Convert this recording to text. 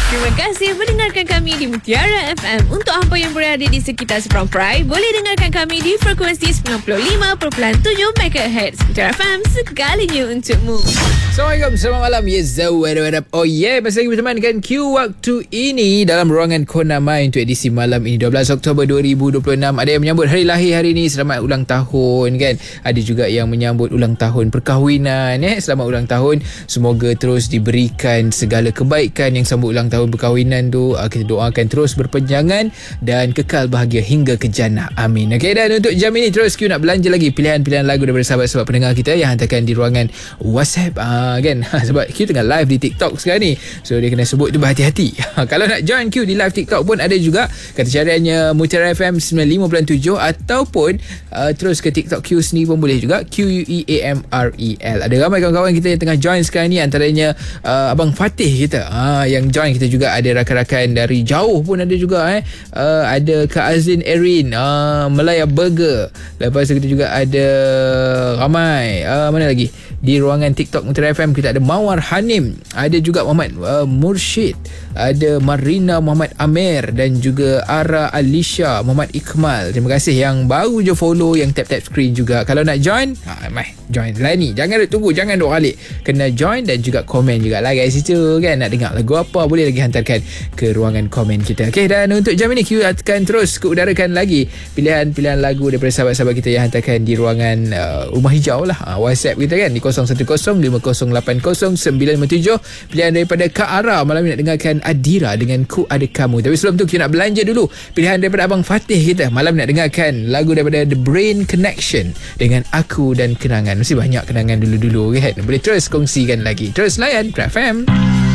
Terima kasih mendengarkan kami di Mutiara FM. Untuk hampa yang berada di sekitar Seberang Perai, boleh dengarkan kami di frekuensi 95.7 MHz. Mutiara FM, segalanya untukmu. Assalamualaikum, selamat malam. Yes, what up? Oh yeah, masih lagi bersama dengan Q waktu ini dalam ruangan Kona Mai untuk edisi malam ini 12 Oktober 2026. Ada yang menyambut hari lahir hari ini, selamat ulang tahun kan. Ada juga yang menyambut ulang tahun perkahwinan. Selamat ulang tahun. Semoga terus diberikan segala kebaikan yang sambut ulang tahun perkahwinan tu. Kita doakan terus berpanjangan dan kekal bahagia hingga ke jannah. Amin. Okay, dan untuk jam ini terus Q nak belanja lagi pilihan-pilihan lagu daripada sahabat-sahabat pendengar kita yang hantarkan di ruangan WhatsApp. Kan sebab Q tengah live di TikTok sekarang ni, so dia kena sebut tu berhati-hati. Kalau nak join Q di live TikTok pun ada juga. Kata caranya Mutiara FM 95.7 ataupun terus ke TikTok Q sendiri pun boleh juga, QUEAMREL. Ada ramai kawan-kawan kita yang tengah join sekarang ni, antaranya Abang Fatih kita yang join kita juga. Ada rakan-rakan dari jauh pun ada juga. Ada Kak Azlin Erin, Melaya Burger. Lepas tu kita juga ada ramai mana lagi di ruangan TikTok Mutiara FM. Kita ada Mawar Hanim, ada juga Muhammad Mursyid, ada Marina Muhammad Amir dan juga Ara Alisha Muhammad Iqmal. Terima kasih yang baru je follow, yang tap-tap screen juga. Kalau nak join, join lah ni. Jangan tunggu, jangan duk balik. Kena join dan juga komen juga lah guys situ kan. Nak dengar lagu apa, boleh lagi hantarkan ke ruangan komen kita. Okay, dan untuk jam ini Q akan terus keudarakan lagi pilihan-pilihan lagu daripada sahabat-sahabat kita yang hantarkan di ruangan Rumah Hijau lah, WhatsApp kita kan, di 0105080957. Pilihan daripada Kak Ara malam ni nak dengarkan Adira dengan Ku Ada Kamu. Tapi sebelum tu kita nak belanja dulu pilihan daripada Abang Fatih kita. Malam nak dengarkan lagu daripada The Brain Connection dengan Aku dan Kenangan. Mesti banyak kenangan dulu-dulu kan. Boleh terus kongsikan lagi. Terus layan Grab FM.